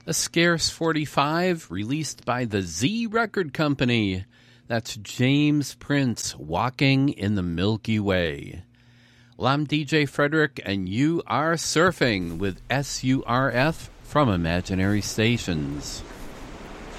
A Scarce 45, released by the Z Record Company. That's James Prince, Walking in the Milky Way. Well, I'm DJ Frederick, and you are surfing with SURF from Imaginary Stations.